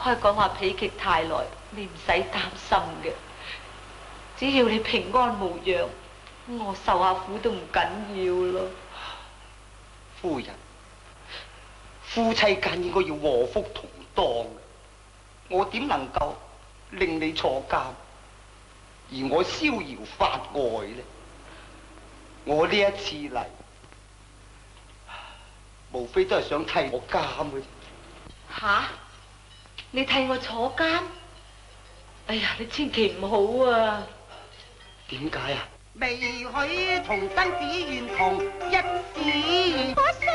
開講話否極泰來，你唔使擔心嘅。只要你平安無恙，我受下苦都唔緊要咯。 夫人，夫妻間應該要禍福同當，我點能夠令你坐監，而我逍遙法外呢？我呢一次嚟，無非都係想替我監嘅啫。 吓？你替我坐監？哎呀，你千祈唔好啊！ 點解啊？ 未許同生死願同一時。可惜